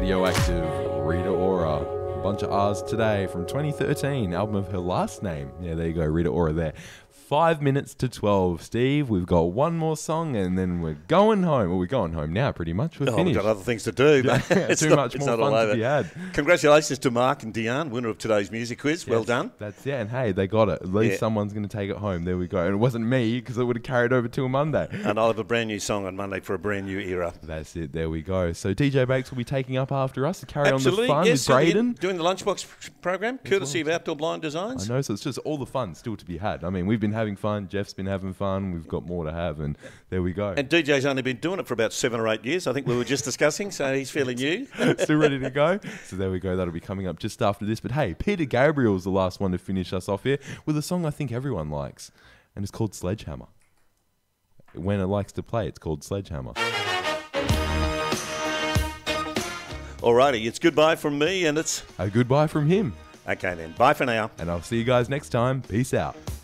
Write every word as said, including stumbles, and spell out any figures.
Radioactive, Rita Ora. A bunch of R's today from twenty thirteen, album of her last name. Yeah, there you go, Rita Ora there. Five minutes to twelve, Steve. We've got one more song and then we're going home. Well, we're going home now, pretty much. We're oh, finished. We've got other things to do. But it's Too not, much it's more not fun to be had. Congratulations to Mark and Diane, winner of today's music quiz. Yes, well done. That's yeah, and hey, they got it. At least Yeah. someone's going to take it home. There we go. And it wasn't me because it would have carried over till Monday. And I'll have a brand new song on Monday for a brand new era. That's it. There we go. So D J Bakes will be taking up after us to carry Absolutely. on the fun yes, with Braden. Doing the Lunchbox program, courtesy of Outdoor Blind Designs. I know, so it's just all the fun still to be had. I mean, we've been having fun. Jeff's been having fun. We've got more to have, and there we go. And D J's only been doing it for about seven or eight years. I think we were just discussing, so he's fairly new. Still ready to go. So there we go. That'll be coming up just after this. But hey, Peter Gabriel's the last one to finish us off here with a song I think everyone likes, and it's called Sledgehammer. When it likes to play, it's called Sledgehammer. Alrighty, it's goodbye from me, and it's A goodbye from him. okay then. Bye for now. And I'll see you guys next time. Peace out.